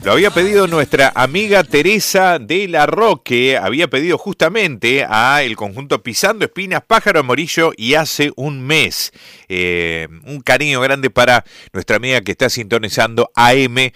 Lo había pedido nuestra amiga Teresa de la Roque, había pedido justamente a el conjunto Pisando Espinas, Pájaro Amarillo y Hace un Mes. Un cariño grande para nuestra amiga que está sintonizando AM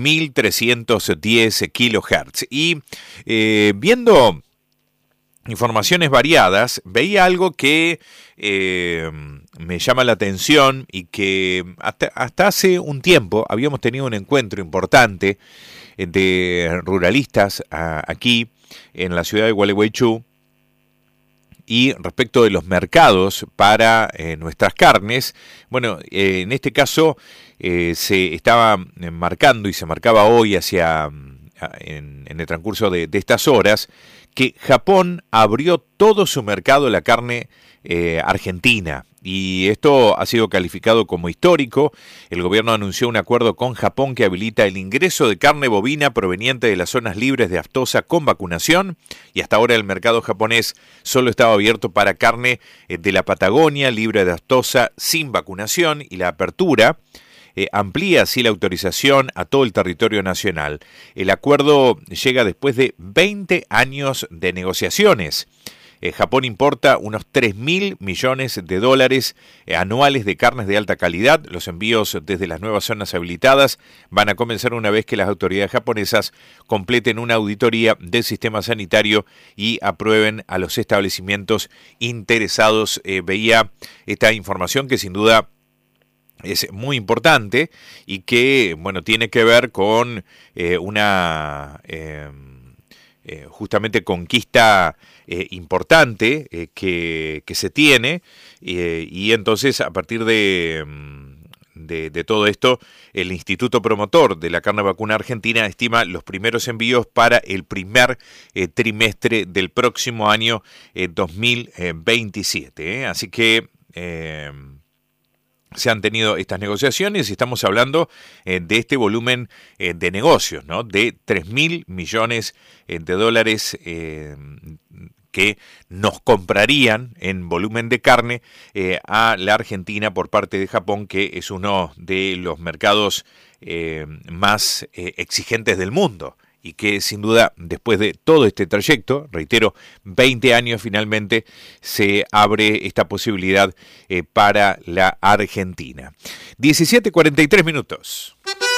1310 kHz. Y viendo informaciones variadas, veía algo que me llama la atención y que hasta hace un tiempo habíamos tenido un encuentro importante de ruralistas aquí en la ciudad de Gualeguaychú, y respecto de los mercados para nuestras carnes. Bueno, en este caso se estaba marcando y se marcaba hoy en el transcurso de estas horas, que Japón abrió todo su mercado de la carne argentina. Y esto ha sido calificado como histórico. El gobierno anunció un acuerdo con Japón que habilita el ingreso de carne bovina proveniente de las zonas libres de aftosa con vacunación. Y hasta ahora el mercado japonés solo estaba abierto para carne de la Patagonia libre de aftosa sin vacunación, y la apertura amplía así la autorización a todo el territorio nacional. El acuerdo llega después de 20 años de negociaciones. Japón importa unos 3.000 millones de dólares anuales de carnes de alta calidad. Los envíos desde las nuevas zonas habilitadas van a comenzar una vez que las autoridades japonesas completen una auditoría del sistema sanitario y aprueben a los establecimientos interesados. Veía esta información que sin duda es muy importante y que, bueno, tiene que ver con una justamente conquista importante que se tiene, y entonces a partir de todo esto, el Instituto Promotor de la Carne Vacuna Argentina estima los primeros envíos para el primer trimestre del próximo año 2027. Así que se han tenido estas negociaciones y estamos hablando de este volumen de negocios, ¿no? De 3.000 millones de dólares que nos comprarían en volumen de carne a la Argentina por parte de Japón, que es uno de los mercados más exigentes del mundo. Y que sin duda, después de todo este trayecto, reitero, 20 años, finalmente se abre esta posibilidad para la Argentina. 17:43 minutos.